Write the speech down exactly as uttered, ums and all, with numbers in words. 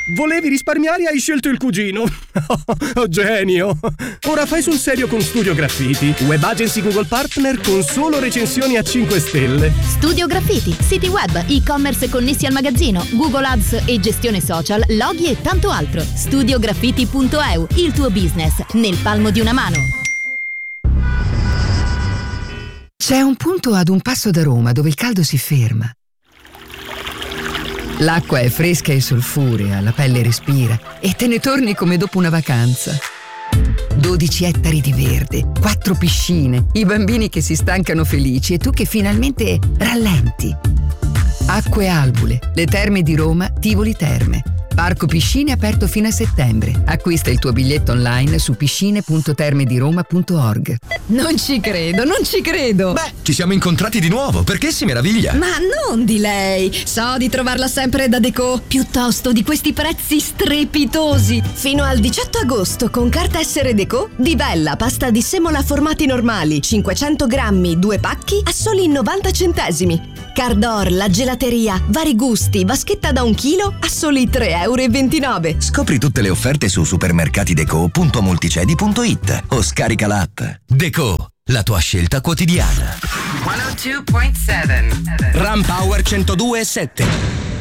Volevi risparmiare e hai scelto il cugino. Oh, genio. Ora fai sul serio con Studio Graffiti, web agency Google Partner con solo recensioni a cinque stelle. Studio Graffiti, siti web, e-commerce connessi al magazzino, Google Ads e gestione social, loghi e tanto altro. studio graffiti punto e u, il tuo business nel palmo di una mano. C'è un punto ad un passo da Roma dove il caldo si ferma. L'acqua è fresca e solfurea, la pelle respira e te ne torni come dopo una vacanza. dodici ettari di verde, quattro piscine, i bambini che si stancano felici e tu che finalmente rallenti. Acque Albule, le terme di Roma, Tivoli Terme. Parco Piscine aperto fino a settembre. Acquista il tuo biglietto online su piscine punto termediroma punto org. Non ci credo, non ci credo. Beh, ci siamo incontrati di nuovo, perché si meraviglia? Ma non di lei. So di trovarla sempre da Deco, piuttosto di questi prezzi strepitosi. Fino al diciotto agosto con carta essere Deco, Di Bella pasta di semola formati normali, cinquecento grammi, due pacchi a soli novanta centesimi. Cardor, la gelateria, vari gusti, vaschetta da un chilo a soli tre euro e ventinove. Scopri tutte le offerte su supermercatideco punto multicedi punto it o scarica l'app. Deco, la tua scelta quotidiana. centodue virgola sette Ram Power centodue e sette.